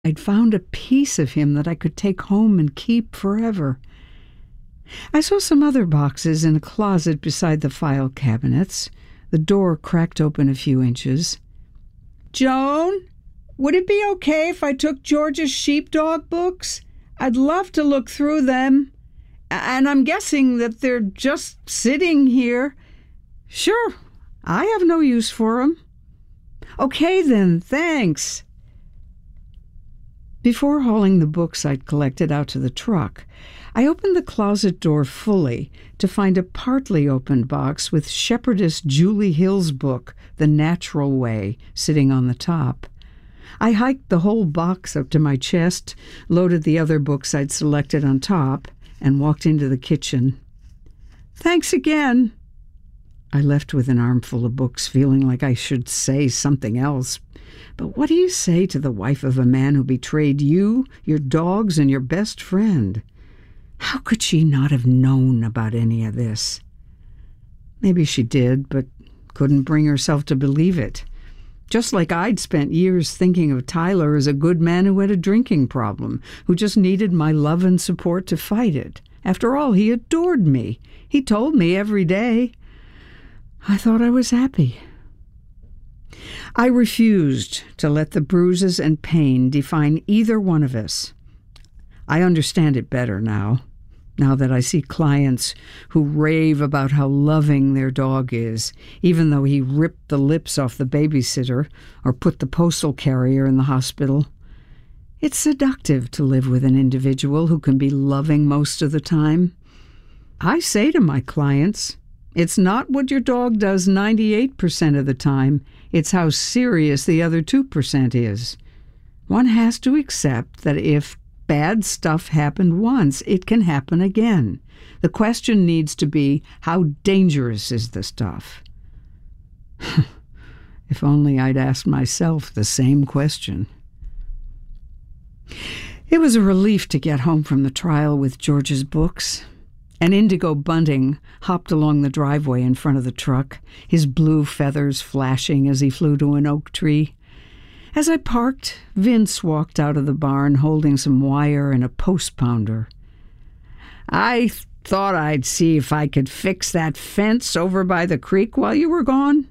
I'd found a piece of him that I could take home and keep forever. I saw some other boxes in a closet beside the file cabinets. The door cracked open a few inches. "Joan, would it be okay if I took George's sheepdog books? I'd love to look through them. And I'm guessing that they're just sitting here." "Sure, I have no use for 'em." "Okay then, thanks." Before hauling the books I'd collected out to the truck, I opened the closet door fully to find a partly opened box with Shepherdess Julie Hill's book, The Natural Way, sitting on the top. I hiked the whole box up to my chest, loaded the other books I'd selected on top, and walked into the kitchen. "Thanks again." I left with an armful of books, feeling like I should say something else. But what do you say to the wife of a man who betrayed you, your dogs, and your best friend? How could she not have known about any of this? Maybe she did, but couldn't bring herself to believe it. Just like I'd spent years thinking of Tyler as a good man who had a drinking problem, who just needed my love and support to fight it. After all, he adored me. He told me every day. I thought I was happy. I refused to let the bruises and pain define either one of us. I understand it better now that I see clients who rave about how loving their dog is, even though he ripped the lips off the babysitter or put the postal carrier in the hospital. It's seductive to live with an individual who can be loving most of the time. I say to my clients, it's not what your dog does 98% of the time, it's how serious the other 2% is. One has to accept that if bad stuff happened once, it can happen again. The question needs to be, how dangerous is the stuff? If only I'd asked myself the same question. It was a relief to get home from the trial with George's books. An indigo bunting hopped along the driveway in front of the truck, his blue feathers flashing as he flew to an oak tree. As I parked, Vince walked out of the barn holding some wire and a post pounder. "I thought I'd see if I could fix that fence over by the creek while you were gone."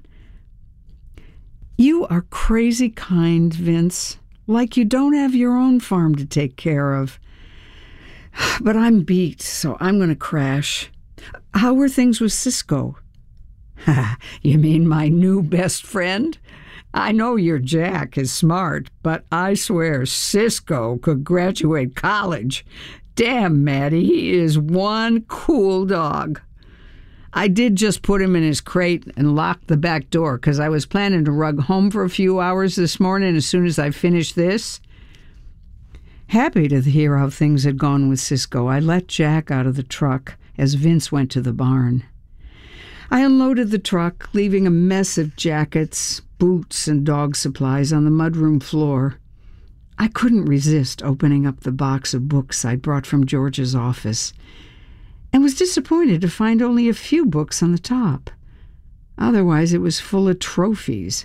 "You are crazy kind, Vince, like you don't have your own farm to take care of. But I'm beat, so I'm going to crash. How were things with Cisco?" "You mean my new best friend? I know your Jack is smart, but I swear Cisco could graduate college. Damn, Maddie, he is one cool dog. I did just put him in his crate and lock the back door because I was planning to rug home for a few hours this morning as soon as I finished this." Happy to hear how things had gone with Cisco, I let Jack out of the truck as Vince went to the barn. I unloaded the truck, leaving a mess of jackets, boots, and dog supplies on the mudroom floor. I couldn't resist opening up the box of books I'd brought from George's office, and was disappointed to find only a few books on the top. Otherwise, it was full of trophies.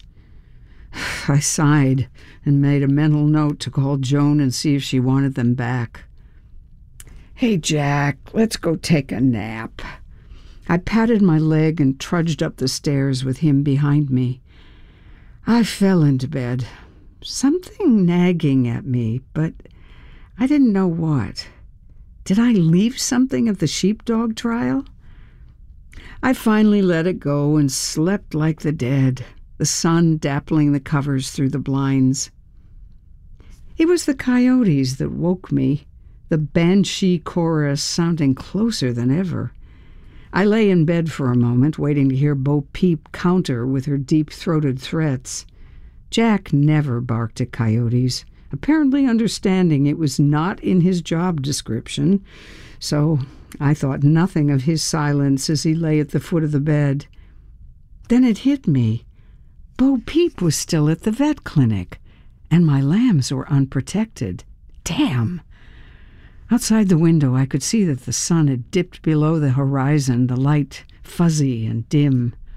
I sighed and made a mental note to call Joan and see if she wanted them back. "Hey, Jack, let's go take a nap." I patted my leg and trudged up the stairs with him behind me. I fell into bed, something nagging at me, but I didn't know what. Did I leave something at the sheepdog trial? I finally let it go and slept like the dead, the sun dappling the covers through the blinds. It was the coyotes that woke me, the banshee chorus sounding closer than ever. I lay in bed for a moment, waiting to hear Bo Peep counter with her deep-throated threats. Jack never barked at coyotes, apparently understanding it was not in his job description, so I thought nothing of his silence as he lay at the foot of the bed. Then it hit me. Bo Peep was still at the vet clinic, and my lambs were unprotected. Damn! Outside the window, I could see that the sun had dipped below the horizon, the light fuzzy and dim.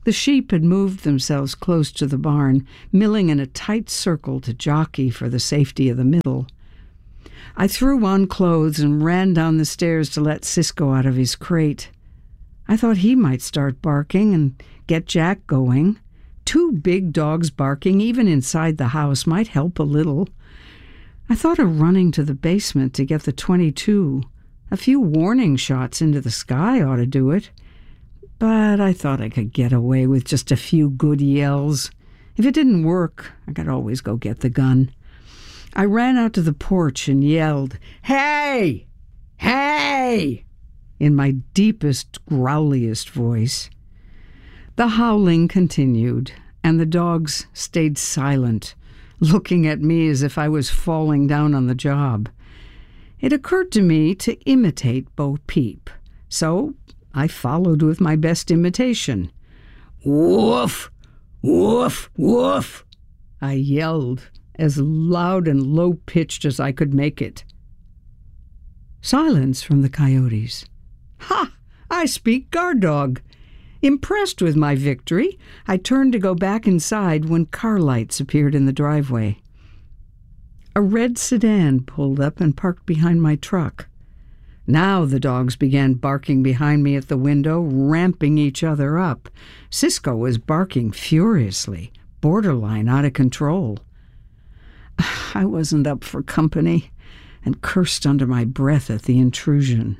The sheep had moved themselves close to the barn, milling in a tight circle to jockey for the safety of the middle. I threw on clothes and ran down the stairs to let Cisco out of his crate. I thought he might start barking and get Jack going. 2 big dogs barking, even inside the house, might help a little. I thought of running to the basement to get the .22. A few warning shots into the sky ought to do it. But I thought I could get away with just a few good yells. If it didn't work, I could always go get the gun. I ran out to the porch and yelled, "Hey! Hey!" in my deepest, growliest voice. The howling continued, and the dogs stayed silent, looking at me as if I was falling down on the job. It occurred to me to imitate Bo Peep, so I followed with my best imitation. "Woof! Woof! Woof!" I yelled, as loud and low-pitched as I could make it. Silence from the coyotes. "Ha! I speak guard dog." Impressed with my victory, I turned to go back inside when car lights appeared in the driveway. A red sedan pulled up and parked behind my truck. Now the dogs began barking behind me at the window, ramping each other up. Cisco was barking furiously, borderline out of control. I wasn't up for company and cursed under my breath at the intrusion.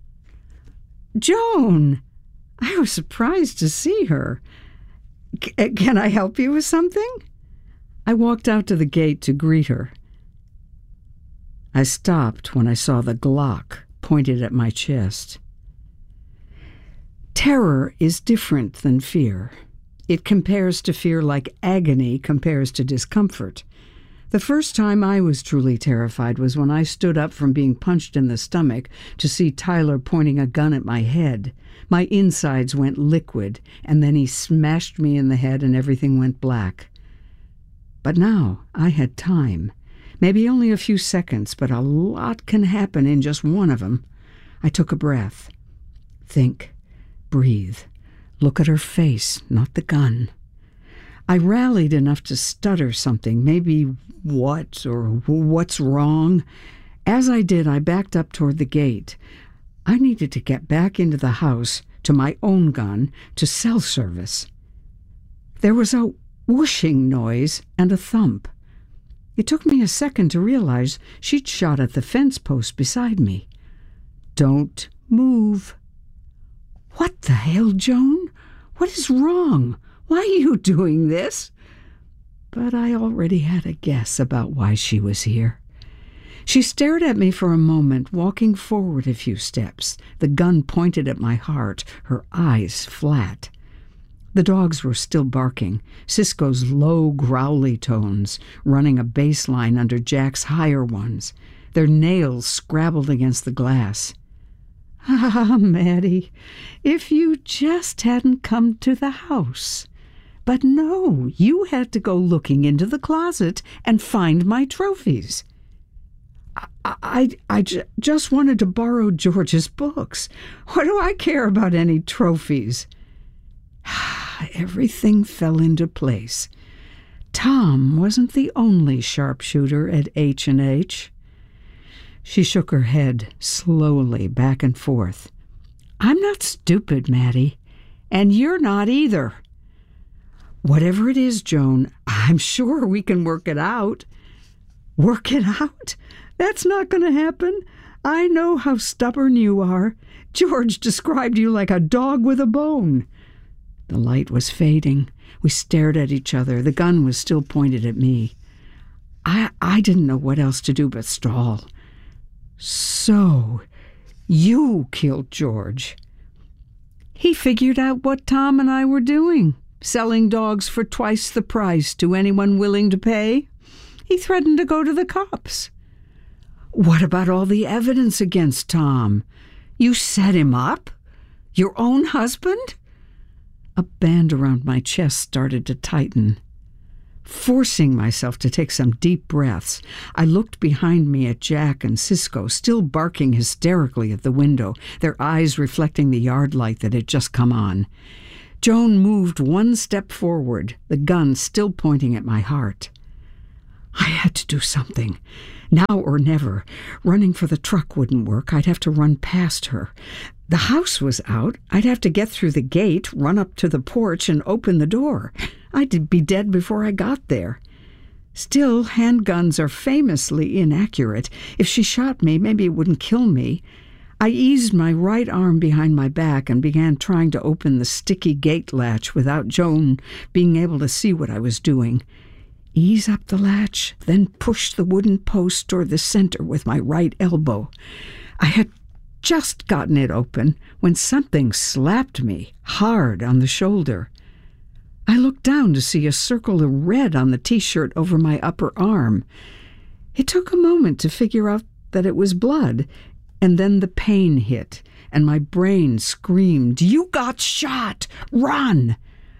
"Joan!" I was surprised to see her. "Can I help you with something?" I walked out to the gate to greet her. I stopped when I saw the Glock pointed at my chest. Terror is different than fear. It compares to fear like agony compares to discomfort. The first time I was truly terrified was when I stood up from being punched in the stomach to see Tyler pointing a gun at my head. My insides went liquid, and then he smashed me in the head and everything went black. But now I had time. Maybe only a few seconds, but a lot can happen in just one of them. I took a breath. Think. Breathe. Look at her face, not the gun. I rallied enough to stutter something, maybe what or what's wrong. As I did, I backed up toward the gate. I needed to get back into the house, to my own gun, to cell service. There was a whooshing noise and a thump. It took me a second to realize she'd shot at the fence post beside me. "Don't move." "What the hell, Joan? What is wrong? Why are you doing this?" But I already had a guess about why she was here. She stared at me for a moment, walking forward a few steps, the gun pointed at my heart, her eyes flat. The dogs were still barking, Cisco's low, growly tones running a bass line under Jack's higher ones, their nails scrabbled against the glass. "Ah, Maddie, if you just hadn't come to the house. But no, you had to go looking into the closet and find my trophies." I just wanted to borrow George's books. What do I care about any trophies?" Everything fell into place. Tom wasn't the only sharpshooter at H&H. She shook her head slowly back and forth. "I'm not stupid, Maddie, and you're not either. Whatever it is, Joan, I'm sure we can work it out." "Work it out? That's not going to happen. I know how stubborn you are. George described you like a dog with a bone." The light was fading. We stared at each other. The gun was still pointed at me. I didn't know what else to do but stall. "So, you killed George." "He figured out what Tom and I were doing, selling dogs for twice the price to anyone willing to pay. He threatened to go to the cops." "What about all the evidence against Tom? You set him up? Your own husband?" A band around my chest started to tighten. Forcing myself to take some deep breaths, I looked behind me at Jack and Cisco, still barking hysterically at the window, their eyes reflecting the yard light that had just come on. Joan moved one step forward, the gun still pointing at my heart. I had to do something. Now or never. Running for the truck wouldn't work. I'd have to run past her. The house was out. I'd have to get through the gate, run up to the porch, and open the door. I'd be dead before I got there. Still, handguns are famously inaccurate. If she shot me, maybe it wouldn't kill me. I eased my right arm behind my back and began trying to open the sticky gate latch without Joan being able to see what I was doing. Ease up the latch, then push the wooden post toward the center with my right elbow. I had just gotten it open when something slapped me hard on the shoulder. I looked down to see a circle of red on the t-shirt over my upper arm. It took a moment to figure out that it was blood, and then the pain hit, and my brain screamed, "You got shot! Run!"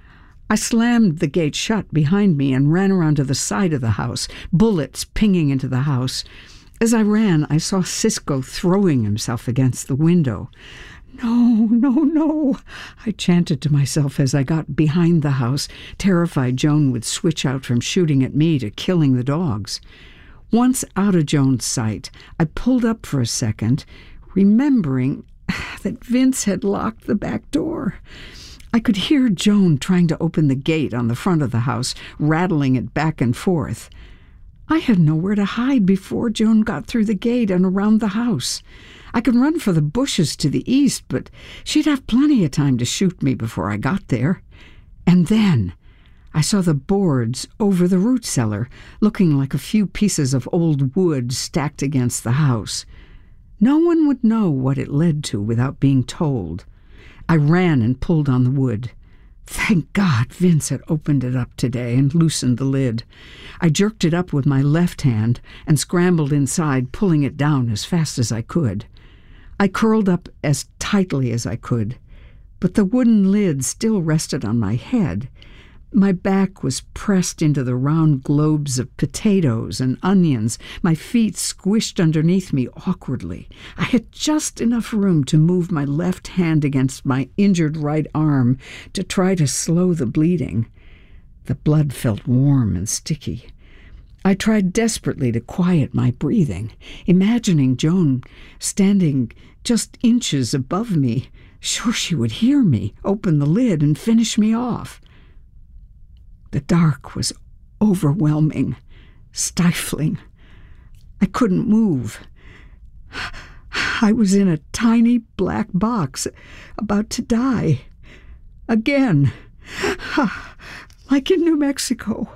I slammed the gate shut behind me and ran around to the side of the house, bullets pinging into the house. As I ran, I saw Cisco throwing himself against the window. "No, no, no," I chanted to myself as I got behind the house, terrified Joan would switch out from shooting at me to killing the dogs. Once out of Joan's sight, I pulled up for a second, remembering that Vince had locked the back door. I could hear Joan trying to open the gate on the front of the house, rattling it back and forth. I had nowhere to hide before Joan got through the gate and around the house. I could run for the bushes to the east, but she'd have plenty of time to shoot me before I got there. And then I saw the boards over the root cellar, looking like a few pieces of old wood stacked against the house. No one would know what it led to without being told. I ran and pulled on the wood. Thank God Vince had opened it up today and loosened the lid. I jerked it up with my left hand and scrambled inside, pulling it down as fast as I could. I curled up as tightly as I could, but the wooden lid still rested on my head. My back was pressed into the round globes of potatoes and onions, my feet squished underneath me awkwardly. I had just enough room to move my left hand against my injured right arm to try to slow the bleeding. The blood felt warm and sticky. I tried desperately to quiet my breathing, imagining Joan standing just inches above me. Sure she would hear me, open the lid, and finish me off. The dark was overwhelming, stifling. I couldn't move. I was in a tiny black box, about to die. Again, like in New Mexico.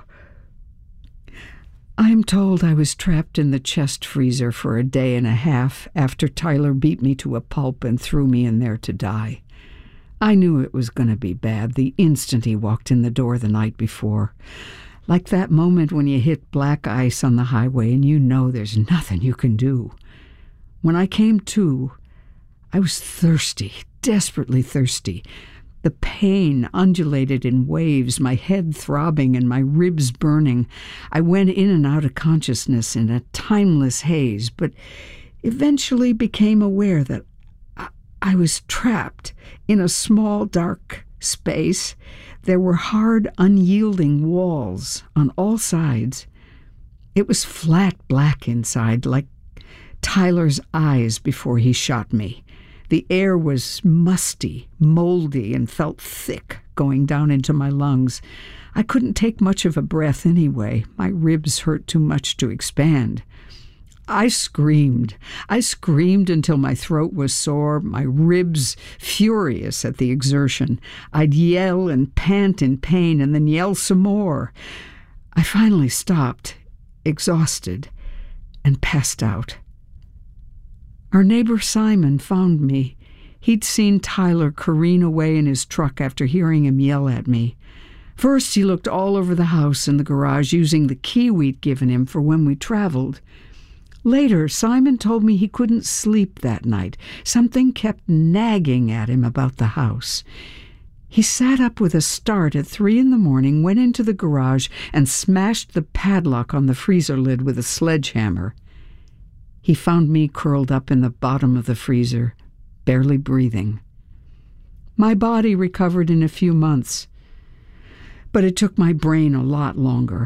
I am told I was trapped in the chest freezer for a day and a half after Tyler beat me to a pulp and threw me in there to die. I knew it was going to be bad the instant he walked in the door the night before. Like that moment when you hit black ice on the highway and you know there's nothing you can do. When I came to, I was thirsty, desperately thirsty. The pain undulated in waves, my head throbbing and my ribs burning. I went in and out of consciousness in a timeless haze, but eventually became aware that I was trapped in a small, dark space. There were hard, unyielding walls on all sides. It was flat black inside, like Tyler's eyes before he shot me. The air was musty, moldy, and felt thick going down into my lungs. I couldn't take much of a breath anyway. My ribs hurt too much to expand. I screamed. I screamed until my throat was sore, my ribs furious at the exertion. I'd yell and pant in pain and then yell some more. I finally stopped, exhausted, and passed out. Our neighbor Simon found me. He'd seen Tyler careen away in his truck after hearing him yell at me. First, he looked all over the house and the garage using the key we'd given him for when we traveled. Later, Simon told me he couldn't sleep that night. Something kept nagging at him about the house. He sat up with a start at 3 a.m, went into the garage, and smashed the padlock on the freezer lid with a sledgehammer. He found me curled up in the bottom of the freezer, barely breathing. My body recovered in a few months, but it took my brain a lot longer.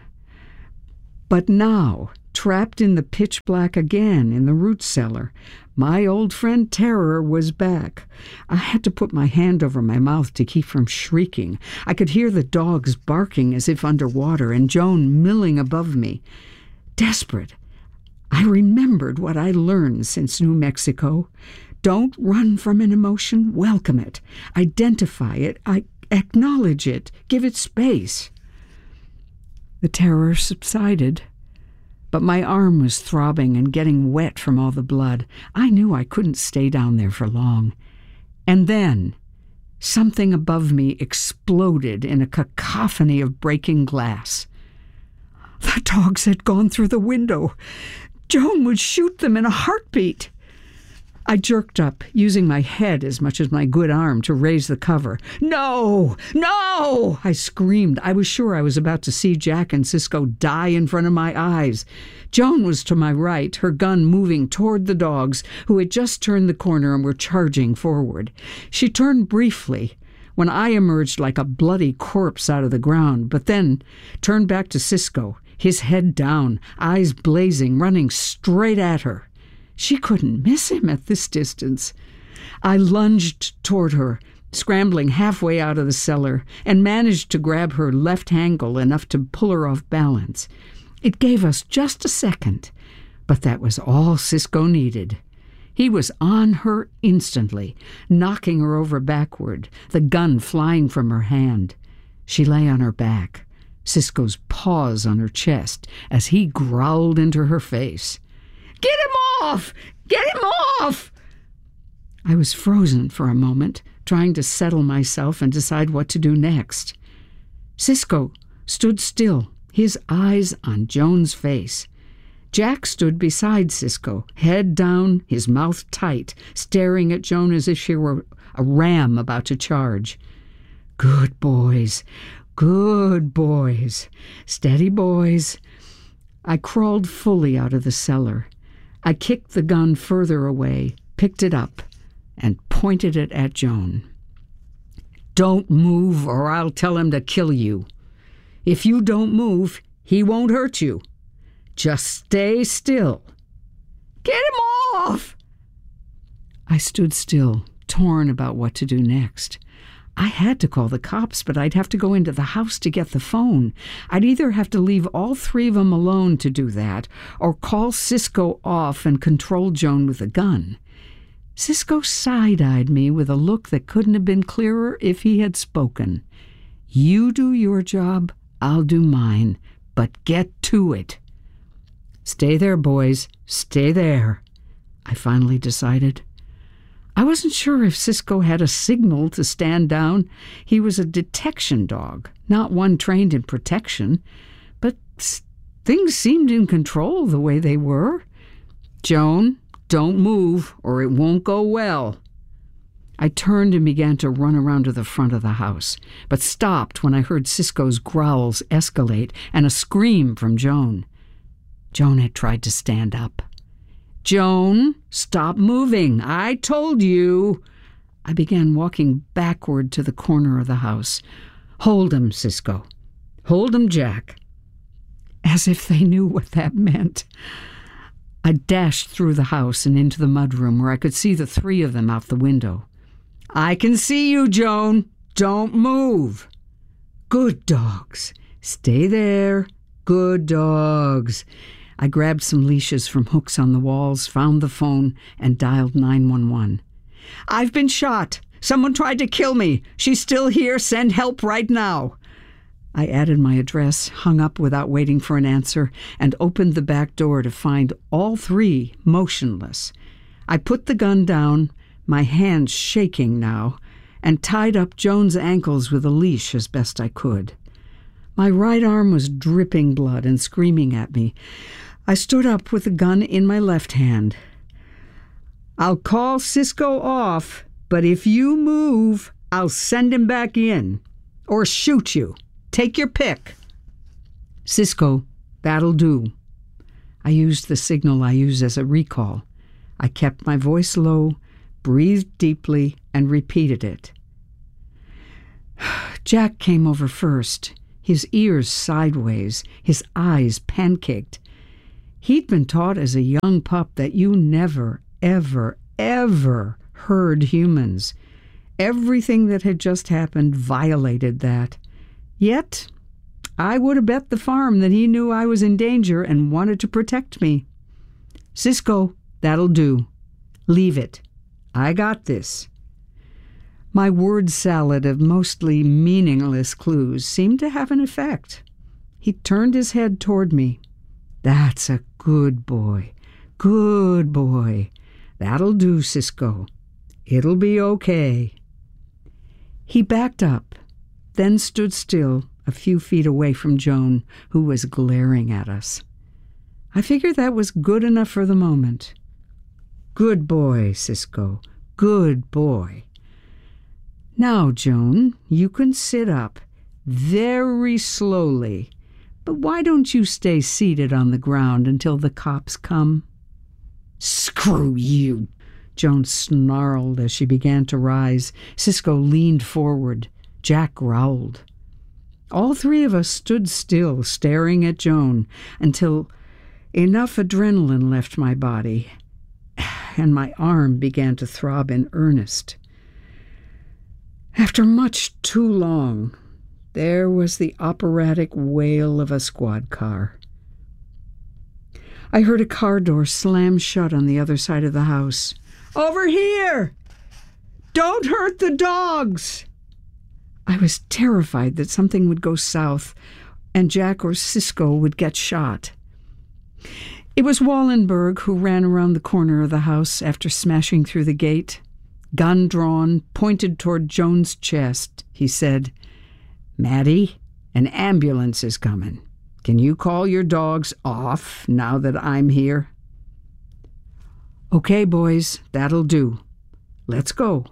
But now, trapped in the pitch black again in the root cellar, my old friend Terror was back. I had to put my hand over my mouth to keep from shrieking. I could hear the dogs barking as if underwater and Joan milling above me. Desperate, I remembered what I learned since New Mexico. Don't run from an emotion, welcome it. Identify it, acknowledge it, give it space. The terror subsided, but my arm was throbbing and getting wet from all the blood. I knew I couldn't stay down there for long. And then, something above me exploded in a cacophony of breaking glass. The dogs had gone through the window. Joan would shoot them in a heartbeat. I jerked up, using my head as much as my good arm to raise the cover. No! No! I screamed. I was sure I was about to see Jack and Cisco die in front of my eyes. Joan was to my right, her gun moving toward the dogs, who had just turned the corner and were charging forward. She turned briefly, when I emerged like a bloody corpse out of the ground, but then turned back to Cisco, his head down, eyes blazing, running straight at her. She couldn't miss him at this distance. I lunged toward her, scrambling halfway out of the cellar, and managed to grab her left handle enough to pull her off balance. It gave us just a second, but that was all Cisco needed. He was on her instantly, knocking her over backward, the gun flying from her hand. She lay on her back, Cisco's paws on her chest, as he growled into her face. "Get him off! Get him off!" I was frozen for a moment, trying to settle myself and decide what to do next. Cisco stood still, his eyes on Joan's face. Jack stood beside Cisco, head down, his mouth tight, staring at Joan as if she were a ram about to charge. Good boys, good boys, steady boys. I crawled fully out of the cellar. I kicked the gun further away, picked it up, and pointed it at Joan. "Don't move or I'll tell him to kill you. If you don't move, he won't hurt you. Just stay still." "Get him off!" I stood still, torn about what to do next. I had to call the cops, but I'd have to go into the house to get the phone. I'd either have to leave all three of them alone to do that, or call Cisco off and control Joan with a gun. Cisco side-eyed me with a look that couldn't have been clearer if he had spoken. "You do your job, I'll do mine, but get to it." "Stay there, boys, stay there," I finally decided. I wasn't sure if Cisco had a signal to stand down. He was a detection dog, not one trained in protection. But things seemed in control the way they were. "Joan, don't move, or it won't go well." I turned and began to run around to the front of the house, but stopped when I heard Cisco's growls escalate and a scream from Joan. Joan had tried to stand up. "Joan, stop moving. I told you." I began walking backward to the corner of the house. "Hold him, Cisco. Hold him, Jack." As if they knew what that meant. I dashed through the house and into the mudroom where I could see the three of them out the window. "I can see you, Joan. Don't move." "Good dogs. Stay there. Good dogs." I grabbed some leashes from hooks on the walls, found the phone, and dialed 911. "I've been shot. Someone tried to kill me. She's still here. Send help right now." I added my address, hung up without waiting for an answer, and opened the back door to find all three motionless. I put the gun down, my hands shaking now, and tied up Joan's ankles with a leash as best I could. My right arm was dripping blood and screaming at me. I stood up with the gun in my left hand. "I'll call Cisco off, but if you move, I'll send him back in. Or shoot you. Take your pick." "Cisco, that'll do." I used the signal I use as a recall. I kept my voice low, breathed deeply, and repeated it. Jack came over first, his ears sideways, his eyes pancaked. He'd been taught as a young pup that you never, ever, ever herd humans. Everything that had just happened violated that. Yet, I would have bet the farm that he knew I was in danger and wanted to protect me. "Cisco, that'll do. Leave it. I got this." My word salad of mostly meaningless clues seemed to have an effect. He turned his head toward me. "That's a good boy. Good boy. That'll do, Cisco. It'll be okay." He backed up, then stood still a few feet away from Joan, who was glaring at us. I figured that was good enough for the moment. "Good boy, Cisco. Good boy. Now, Joan, you can sit up, very slowly. But why don't you stay seated on the ground until the cops come?" "Screw you!" Joan snarled as she began to rise. Cisco leaned forward. Jack growled. All three of us stood still, staring at Joan, until enough adrenaline left my body, and my arm began to throb in earnest. After much too long, there was the operatic wail of a squad car. I heard a car door slam shut on the other side of the house. "Over here! Don't hurt the dogs!" I was terrified that something would go south and Jack or Cisco would get shot. It was Wallenberg who ran around the corner of the house after smashing through the gate. Gun drawn, pointed toward Joan's chest, he said, "Maddie, an ambulance is coming. Can you call your dogs off now that I'm here?" "Okay, boys, that'll do. Let's go."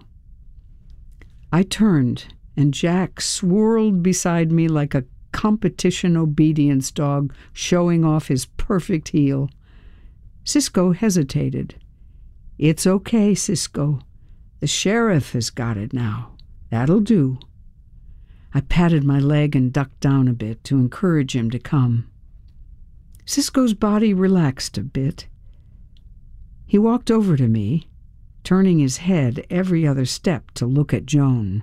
I turned, and Jack swirled beside me like a competition obedience dog showing off his perfect heel. Cisco hesitated. "It's okay, Cisco. The sheriff has got it now. That'll do." I patted my leg and ducked down a bit to encourage him to come. Cisco's body relaxed a bit. He walked over to me, turning his head every other step to look at Joan.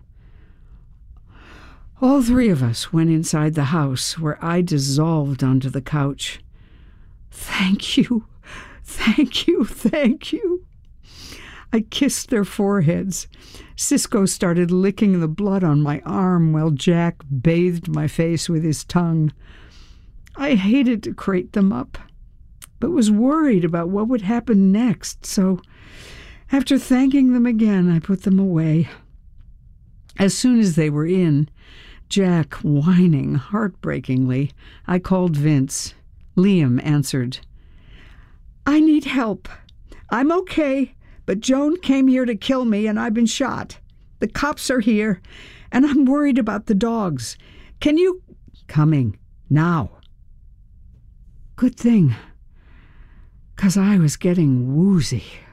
All three of us went inside the house, where I dissolved onto the couch. "Thank you, thank you, thank you." I kissed their foreheads. Cisco started licking the blood on my arm while Jack bathed my face with his tongue. I hated to crate them up, but was worried about what would happen next, so after thanking them again, I put them away. As soon as they were in, Jack whining heartbreakingly, I called Vince. Liam answered. "I need help. I'm okay, but Joan came here to kill me and I've been shot. The cops are here, and I'm worried about the dogs. Can you—" "Coming. Now." Good thing, 'cause I was getting woozy.